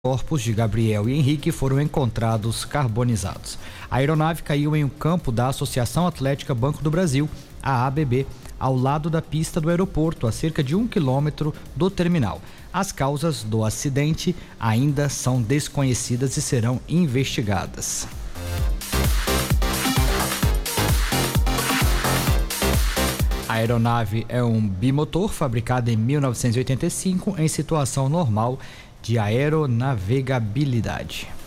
corpos de Gabriel e Henrique foram encontrados carbonizados. A aeronave caiu em um campo da Associação Atlética Banco do Brasil, a ABB, ao lado da pista do aeroporto, a cerca de 1 quilômetro do terminal. As causas do acidente ainda são desconhecidas e serão investigadas. A aeronave é um bimotor fabricado em 1985 em situação normal de aeronavegabilidade.